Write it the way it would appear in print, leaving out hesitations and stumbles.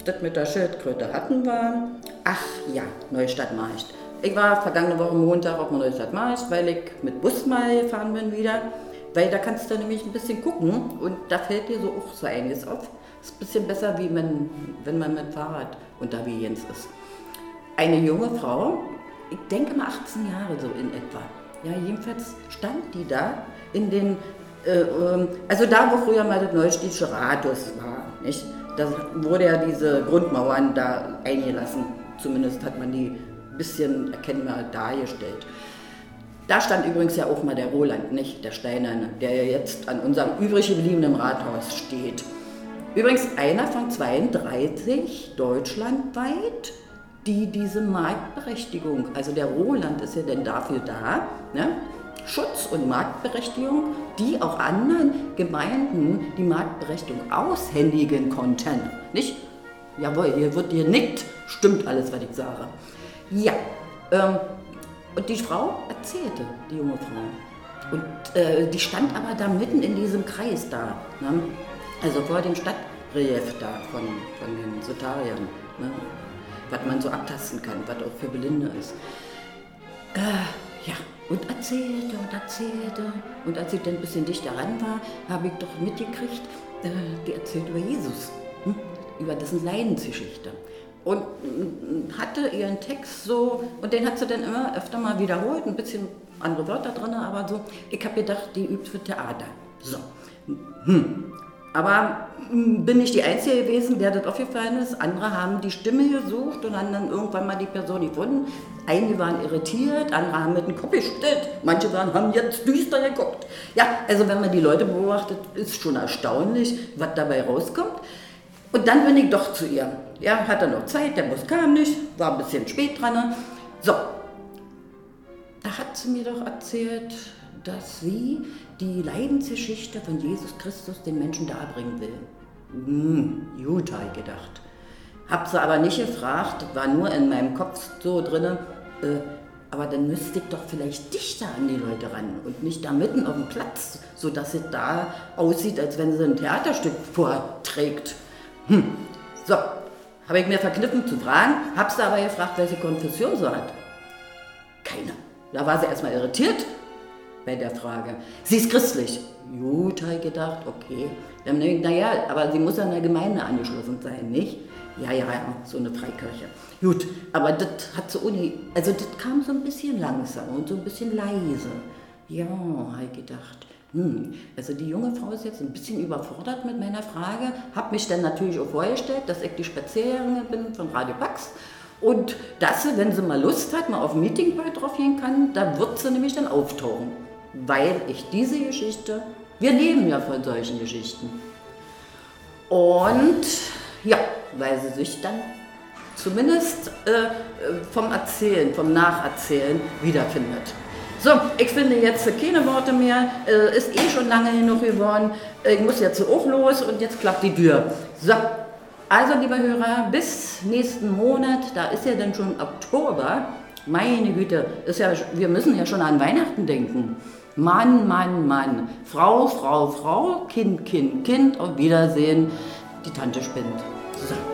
das mit der Schildkröte hatten wir. Ach ja, Neustadt Markt. Ich war vergangene Woche Montag auf dem Neustadt Markt, weil ich mit Bus mal gefahren bin wieder. Weil da kannst du nämlich ein bisschen gucken und da fällt dir so auch so einiges auf. Ist ein bisschen besser, wie wenn man mit Fahrrad unterwegs ist. Eine junge Frau, ich denke mal 18 Jahre so in etwa. Ja, jedenfalls stand die da in den, also da, wo früher mal das Neustädtische Rathaus war, nicht? Da wurde ja diese Grundmauern da eingelassen. Zumindest hat man die ein bisschen erkennbar dargestellt. Da stand übrigens ja auch mal der Roland, nicht der Steinerne, der ja jetzt an unserem übrig gebliebenen Rathaus steht. Übrigens einer von 32 deutschlandweit, die diese Marktberechtigung, also der Roland ist ja denn dafür da, ne? Schutz und Marktberechtigung, die auch anderen Gemeinden die Marktberechtigung aushändigen konnten. Nicht? Jawohl, hier wird genickt, stimmt alles, was ich sage. Ja, und die Frau erzählte, die junge Frau. Und die stand aber da mitten in diesem Kreis da, ne? Also vor dem Stadtrelief da von den Sotariern, ne? Was man so abtasten kann, was auch für Blinde ist. Ja, und erzählte und erzählte. Und als ich dann ein bisschen dichter ran war, habe ich doch mitgekriegt, die erzählt über Jesus, über dessen Leidensgeschichte. Und hatte ihren Text so, und den hat sie dann immer öfter mal wiederholt, ein bisschen andere Wörter drin, aber so. Ich habe gedacht, die übt für Theater. So. Aber bin nicht die Einzige gewesen, der das aufgefallen ist. Andere haben die Stimme gesucht und haben dann irgendwann mal die Person gefunden. Einige waren irritiert, andere haben mit dem Kopf geschüttelt, manche haben jetzt düster geguckt. Ja, also wenn man die Leute beobachtet, ist schon erstaunlich, was dabei rauskommt. Und dann bin ich doch zu ihr. Ja, hatte noch Zeit, der Bus kam nicht, war ein bisschen spät dran. So, da hat sie mir doch erzählt, dass sie die Leidensgeschichte von Jesus Christus den Menschen darbringen will. Gut, habe ich gedacht. Hab sie aber nicht gefragt, war nur in meinem Kopf so drin, aber dann müsste ich doch vielleicht dichter an die Leute ran und nicht da mitten auf dem Platz, sodass es da aussieht, als wenn sie ein Theaterstück vorträgt. So, habe ich mir verkniffen zu fragen, hab sie aber gefragt, welche Konfession sie hat. Keine. Da war sie erstmal irritiert bei der Frage. Sie ist christlich. Gut, habe ich gedacht, okay. Dann denke ich, naja, aber sie muss an der Gemeinde angeschlossen sein, nicht? Ja, so eine Freikirche. Gut, aber das hat so also das kam so ein bisschen langsam und so ein bisschen leise. Ja, habe ich gedacht. Also die junge Frau ist jetzt ein bisschen überfordert mit meiner Frage, habe mich dann natürlich auch vorgestellt, dass ich die Spaziergängerin bin von Radio Pax und dass sie, wenn sie mal Lust hat, mal auf ein Meeting drauf gehen kann, da wird sie nämlich dann auftauchen, weil ich diese Geschichte, wir leben ja von solchen Geschichten und ja, weil sie sich dann zumindest vom Erzählen, vom Nacherzählen wiederfindet. So, ich finde jetzt keine Worte mehr, ist eh schon lange genug geworden, ich muss jetzt auch los und jetzt klappt die Tür. So, also liebe Hörer, bis nächsten Monat, da ist ja dann schon Oktober, meine Güte, wir müssen ja schon an Weihnachten denken. Mann, Mann, Mann, Frau, Frau, Frau, Kind, Kind, Kind, auf Wiedersehen, die Tante spinnt. So.